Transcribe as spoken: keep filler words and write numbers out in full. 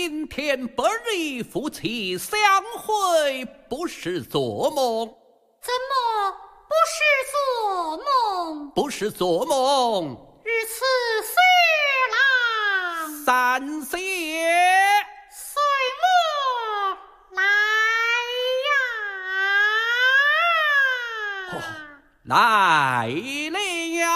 今天不日夫妻相会，不是做梦。 怎么不是做梦？ 不是做梦。 日此随郎三谢。 随我来呀！ 哦，来了。